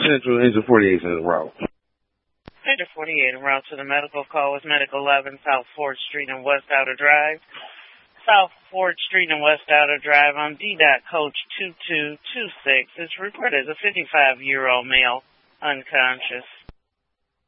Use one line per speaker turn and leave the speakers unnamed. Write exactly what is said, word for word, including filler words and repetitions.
Central, Engine forty-eight in a row.
Engine forty-eight en route to the medical call with Medical eleven, South fourth Street and West Outer Drive. South fourth Street and West Outer Drive on D-Dot Coach two two two six. It's reported as a fifty-five-year-old male unconscious.